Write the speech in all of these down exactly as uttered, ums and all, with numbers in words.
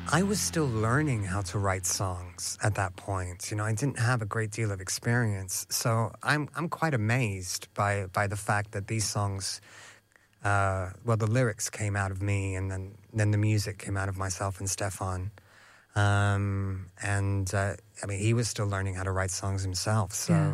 I was still learning how to write songs at that point. You know, I didn't have a great deal of experience. So I'm I'm quite amazed by, by the fact that these songs, uh, well, the lyrics came out of me, and then, then the music came out of myself and Stefan. Um, and, uh, I mean, he was still learning how to write songs himself. So yeah.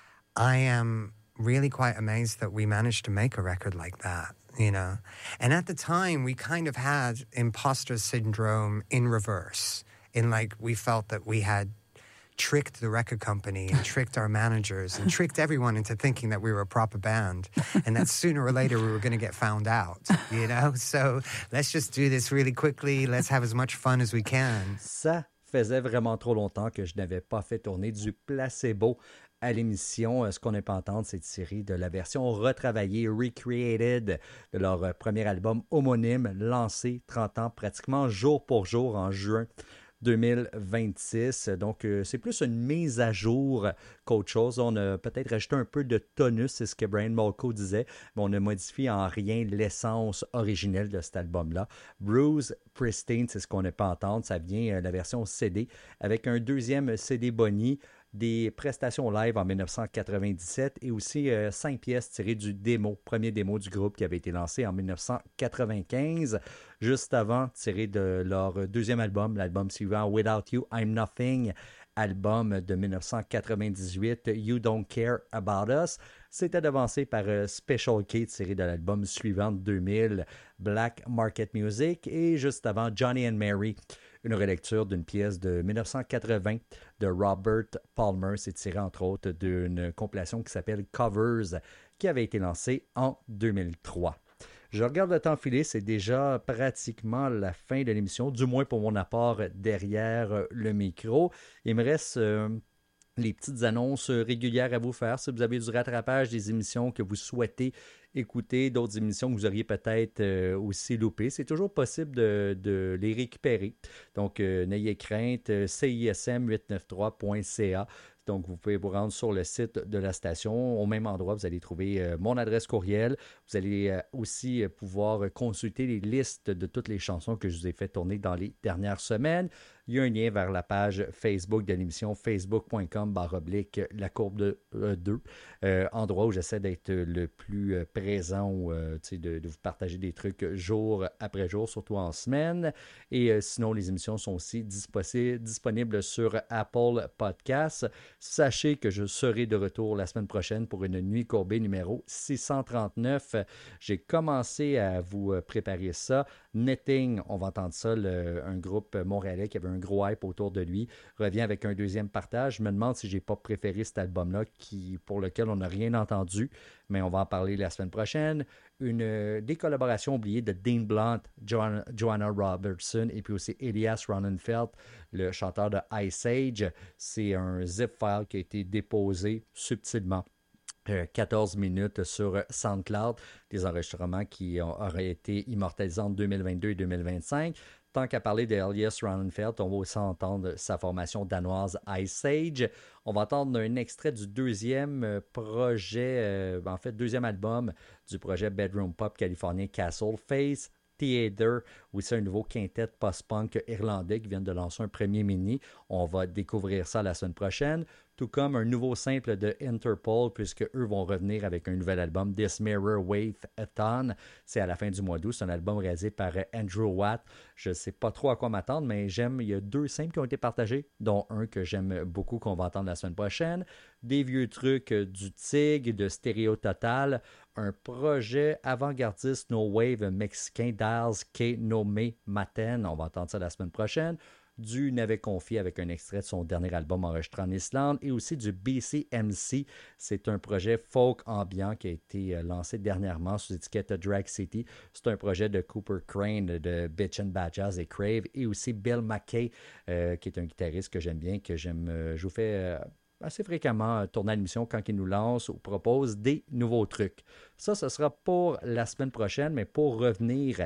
I am really quite amazed that we managed to make a record like that. You know, and at the time we kind of had imposter syndrome in reverse, in like we felt that we had tricked the record company and tricked our managers and tricked everyone into thinking that we were a proper band, and that sooner or later we were going to get found out, you know. So let's just do this really quickly, let's have as much fun as we can. Ça faisait vraiment trop longtemps que je n'avais pas fait tourner du placebo à l'émission. Ce qu'on n'a pas entendre, c'est tiré de la version retravaillée, recreated, de leur premier album homonyme, lancé trente ans, pratiquement jour pour jour en juin deux mille vingt-six. Donc, euh, c'est plus une mise à jour qu'autre chose. On a peut-être rajouté un peu de tonus, c'est ce que Brian Molko disait, mais on ne modifie en rien l'essence originelle de cet album-là. Bruce Pristine, c'est ce qu'on n'a pas entendre. Ça vient euh, la version C D avec un deuxième C D Bonnie, des prestations live en dix-neuf cent quatre-vingt-dix-sept et aussi euh, cinq pièces tirées du démo, premier démo du groupe qui avait été lancé en dix-neuf cent quatre-vingt-quinze, juste avant, tiré de leur deuxième album, l'album suivant Without You, I'm Nothing, album de dix-neuf cent quatre-vingt-dix-huit, You Don't Care About Us. C'était devancé par euh, Special K, tiré de l'album suivant de deux mille, Black Market Music, et juste avant Johnny and Mary, une relecture d'une pièce de dix-neuf cent quatre-vingts de Robert Palmer. C'est tiré entre autres d'une compilation qui s'appelle Covers, qui avait été lancée en deux mille trois. Je regarde le temps filer, c'est déjà pratiquement la fin de l'émission, du moins pour mon apport derrière le micro. Il me reste euh, les petites annonces régulières à vous faire. Si vous avez du rattrapage des émissions que vous souhaitez écouter, d'autres émissions que vous auriez peut-être euh, aussi loupées, c'est toujours possible de, de les récupérer. Donc, euh, n'ayez crainte, C I S M huit cent quatre-vingt-treize point C A. Donc, vous pouvez vous rendre sur le site de la station. Au même endroit, vous allez trouver euh, mon adresse courriel. Vous allez euh, aussi euh, pouvoir consulter les listes de toutes les chansons que je vous ai fait tourner dans les dernières semaines. Il y a un lien vers la page Facebook de l'émission, facebook.com barre oblique la courbe de euh, deux, euh, endroit où j'essaie d'être le plus euh, présent ou euh, de, de vous partager des trucs jour après jour, surtout en semaine. Et euh, sinon, les émissions sont aussi dispo- disponibles sur Apple Podcasts. Sachez que je serai de retour la semaine prochaine pour une nuit courbée numéro six cent trente-neuf. J'ai commencé à vous préparer ça. Netting, on va entendre ça, le, un groupe montréalais qui avait un gros hype autour de lui, revient avec un deuxième partage. Je me demande si j'ai pas préféré cet album-là qui, pour lequel on n'a rien entendu, mais on va en parler la semaine prochaine. Une, des collaborations oubliées de Dean Blunt, Joanna, Joanna Robertson et puis aussi Elias Ronenfeld, le chanteur de Ice Age. C'est un zip file qui a été déposé subtilement. quatorze minutes sur SoundCloud, des enregistrements qui ont, auraient été immortalisés en deux mille vingt-deux et deux mille vingt-cinq. Tant qu'à parler d'Elias Ronenfeld, on va aussi entendre sa formation danoise Ice Age. On va entendre un extrait du deuxième projet, euh, en fait, deuxième album du projet Bedroom Pop californien Castle Face Theater, aussi un nouveau quintet post-punk irlandais qui vient de lancer un premier mini. On va découvrir ça la semaine prochaine, tout comme un nouveau simple de Interpol, puisque eux vont revenir avec un nouvel album, This Mirror Wave Athon. C'est à la fin du mois d'août. C'est un album réalisé par Andrew Watt. Je ne sais pas trop à quoi m'attendre, mais j'aime. Il y a deux simples qui ont été partagés, dont un que j'aime beaucoup, qu'on va entendre la semaine prochaine. Des vieux trucs du Tig, de Stéréo Total, un projet avant-gardiste No Wave mexicain, Dials que nommé Maten. On va entendre ça la semaine prochaine. Du Navet Confié avec un extrait de son dernier album enregistré en Islande et aussi du B C M C. C'est un projet folk ambiant qui a été lancé dernièrement sous l'étiquette Drag City. C'est un projet de Cooper Crane, de Bitch and Bad Jazz et Crave, et aussi Bill McKay, euh, qui est un guitariste que j'aime bien, que j'aime, euh, je vous fais euh, assez fréquemment tourner à l'émission quand il nous lance ou propose des nouveaux trucs. Ça, ce sera pour la semaine prochaine, mais pour revenir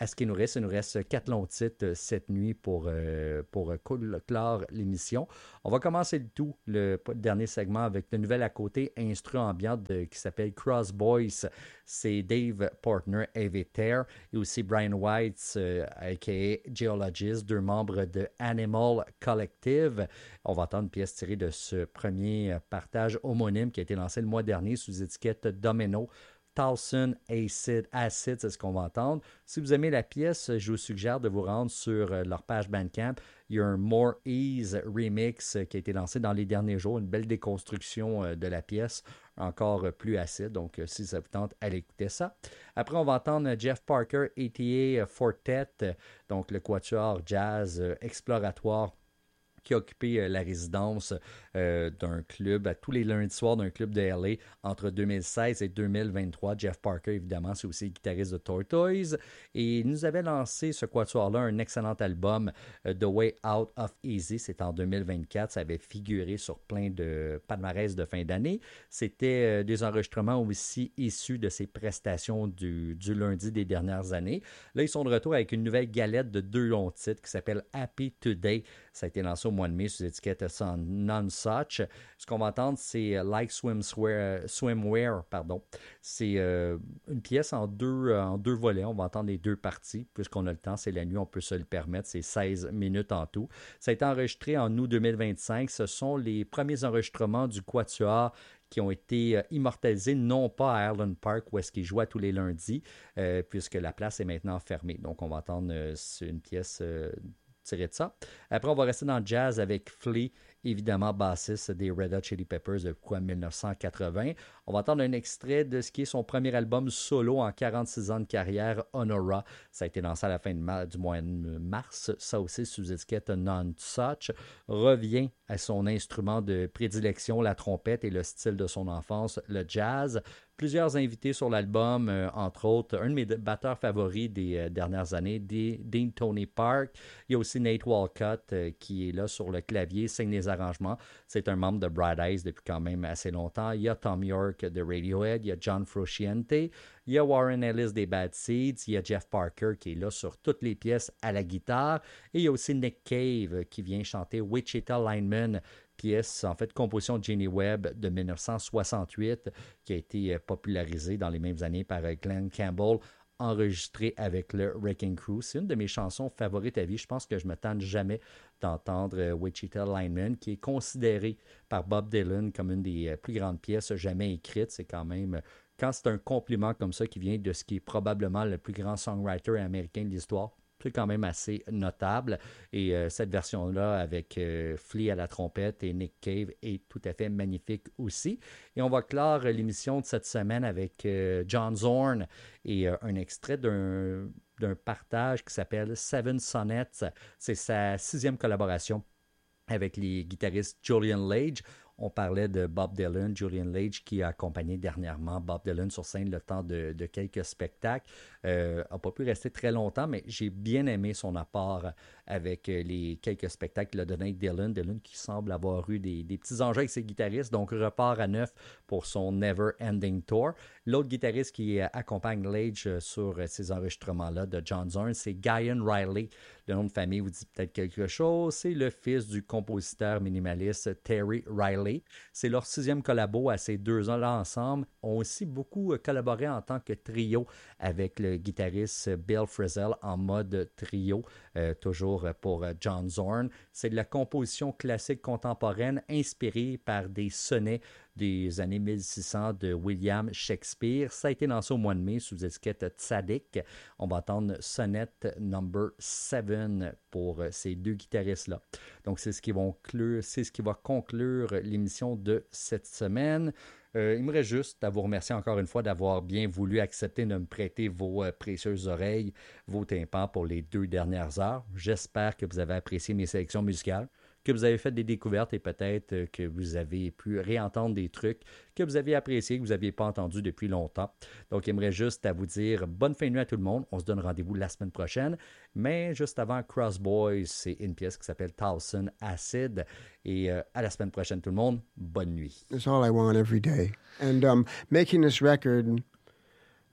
à ce qu'il nous reste. Il nous reste quatre longs titres cette nuit pour, euh, pour clore l'émission. On va commencer le tout, le, le dernier segment, avec une nouvelle à côté, instru ambiante de, qui s'appelle Cross Boys. C'est Dave Portner, Avatar, et aussi Brian White, euh, a k a. Geologist, deux membres de Animal Collective. On va entendre une pièce tirée de ce premier partage homonyme qui a été lancé le mois dernier sous étiquette Domino. Towson Acid, Acid, c'est ce qu'on va entendre. Si vous aimez la pièce, je vous suggère de vous rendre sur leur page Bandcamp. Il y a un More Ease remix qui a été lancé dans les derniers jours, une belle déconstruction de la pièce, encore plus acide. Donc, si ça vous tente, allez écouter ça. Après, on va entendre Jeff Parker, A T A Fortet, donc le quatuor jazz exploratoire qui a occupé euh, la résidence euh, d'un club à tous les lundis soirs d'un club de L A entre deux mille seize et deux mille vingt-trois. Jeff Parker, évidemment, c'est aussi le guitariste de Tortoise. Et il nous avait lancé ce quatuor-là un excellent album, euh, The Way Out of Easy. C'est en deux mille vingt-quatre. Ça avait figuré sur plein de palmarès de fin d'année. C'était euh, des enregistrements aussi issus de ses prestations du, du lundi des dernières années. Là, ils sont de retour avec une nouvelle galette de deux longs titres qui s'appelle Happy Today. Ça a été lancé au mois de mai sous étiquette Non-Such. Ce qu'on va entendre, c'est Like Swimwear. Swimwear pardon. C'est euh, une pièce en deux, en deux volets. On va entendre les deux parties. Puisqu'on a le temps, c'est la nuit, on peut se le permettre. C'est seize minutes en tout. Ça a été enregistré en août deux mille vingt-cinq. Ce sont les premiers enregistrements du Quatuor qui ont été euh, immortalisés, non pas à Highland Park où est-ce qu'ils jouaient tous les lundis, euh, puisque la place est maintenant fermée. Donc, on va entendre euh, une pièce euh, tirée de ça. Après, on va rester dans le jazz avec Flea, évidemment bassiste des Red Hot Chili Peppers de quoi dix-neuf cent quatre-vingts. On va entendre un extrait de ce qui est son premier album solo en quarante-six ans de carrière, Honora. Ça a été lancé à la fin de ma- du mois de mars. Ça aussi sous étiquette Non-Such. Revient à son instrument de prédilection, la trompette, et le style de son enfance, le jazz. Plusieurs invités sur l'album, euh, entre autres, un de mes batteurs favoris des euh, dernières années, des, Dean Tony Park. Il y a aussi Nate Walcott euh, qui est là sur le clavier, signe les arrangements. C'est un membre de Bright Eyes depuis quand même assez longtemps. Il y a Tom York de Radiohead, il y a John Frusciante, il y a Warren Ellis des Bad Seeds, il y a Jeff Parker qui est là sur toutes les pièces à la guitare, et il y a aussi Nick Cave qui vient chanter Wichita Lineman, pièce, en fait, composition de Jenny Webb de dix-neuf cent soixante-huit, qui a été popularisée dans les mêmes années par Glenn Campbell, enregistrée avec le Wrecking Crew. C'est une de mes chansons favorites à vie. Je pense que je ne me tente jamais d'entendre Wichita Lineman, qui est considéré par Bob Dylan comme une des plus grandes pièces jamais écrites. C'est quand même, quand c'est un compliment comme ça qui vient de ce qui est probablement le plus grand songwriter américain de l'histoire, c'est quand même assez notable. Et euh, cette version-là, avec euh, Flea à la trompette et Nick Cave, est tout à fait magnifique aussi. Et on va clore l'émission de cette semaine avec euh, John Zorn et euh, un extrait d'un, d'un partage qui s'appelle Seven Sonnets. C'est sa sixième collaboration avec les guitaristes Julian Lage. On parlait de Bob Dylan, Julian Lage, qui a accompagné dernièrement Bob Dylan sur scène le temps de, de quelques spectacles. Euh, n'a pas pu rester très longtemps, mais j'ai bien aimé son apport avec les quelques spectacles qu'il a donné avec Dylan. Dylan qui semble avoir eu des, des petits enjeux avec ses guitaristes, donc repart à neuf pour son Never Ending Tour. L'autre guitariste qui accompagne Lage sur ces enregistrements-là de John Zorn, c'est Guyan Riley. Le nom de famille vous dit peut-être quelque chose. C'est le fils du compositeur minimaliste Terry Riley. C'est leur sixième collabo à ces deux ans-là ensemble. Ils ont aussi beaucoup collaboré en tant que trio avec le guitariste Bill Frisell en mode trio, euh, toujours pour John Zorn. C'est de la composition classique contemporaine inspirée par des sonnets des années mille six cents de William Shakespeare. Ça a été lancé au mois de mai sous étiquette Tzadik. On va entendre Sonnet number seven pour ces deux guitaristes-là. Donc, c'est ce qui va conclure, c'est ce qui va conclure l'émission de cette semaine. Euh, il me reste juste à vous remercier encore une fois d'avoir bien voulu accepter de me prêter vos euh, précieuses oreilles, vos tympans pour les deux dernières heures. J'espère que vous avez apprécié mes sélections musicales, que vous avez fait des découvertes et peut-être que vous avez pu réentendre des trucs que vous aviez appréciés, que vous n'aviez pas entendus depuis longtemps. Donc, il me reste juste à vous dire bonne fin de nuit à tout le monde. On se donne rendez-vous la semaine prochaine. Mais juste avant, Cross Boys, c'est une pièce qui s'appelle Towson Acid. Et euh, à la semaine prochaine tout le monde. Bonne nuit. It's all I want every day. And um, making this record,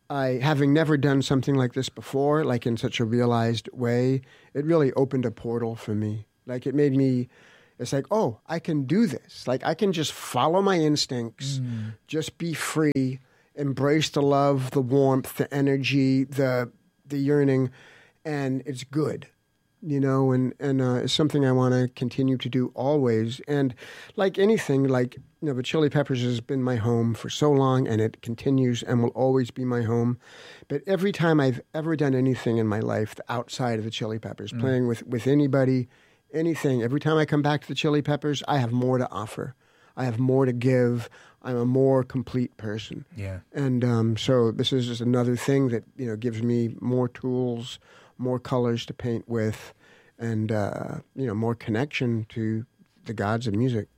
I, having never done something like this before, like in such a realized way, it really opened a portal for me. Like it made me, it's like, oh, I can do this. Like I can just follow my instincts, mm. just be free, embrace the love, the warmth, the energy, the the yearning, and it's good. You know, and, and uh, it's something I want to continue to do always. And like anything, like, you know, the Chili Peppers has been my home for so long, and it continues and will always be my home. But every time I've ever done anything in my life outside of the Chili Peppers, mm. playing with, with anybody, anything, every time I come back to the Chili Peppers, I have more to offer. I have more to give. I'm a more complete person. Yeah. And um, so this is just another thing that, you know, gives me more tools, more colors to paint with, and, uh, you know, more connection to the gods of music.